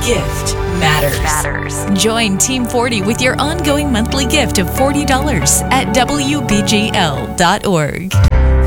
gift matters. Join Team 40 with your ongoing monthly gift of $40 at WBGL.org.